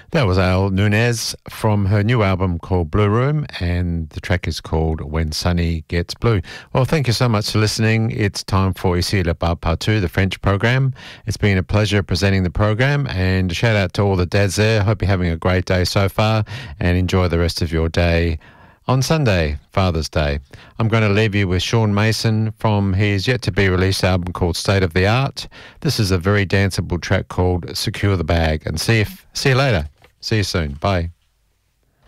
That was Al Nunez from her new album called Blue Room, and the track is called When Sunny Gets Blue. Well, thank you so much for listening. It's time for Ici le Bar Partout, the French program. It's been a pleasure presenting the program, and a shout out to all the dads there. Hope you're having a great day so far, and enjoy the rest of your day on Sunday, Father's Day. I'm going to leave you with Sean Mason from his yet-to-be-released album called State of the Art. This is a very danceable track called Secure the Bag, and see you later. See you soon. Bye.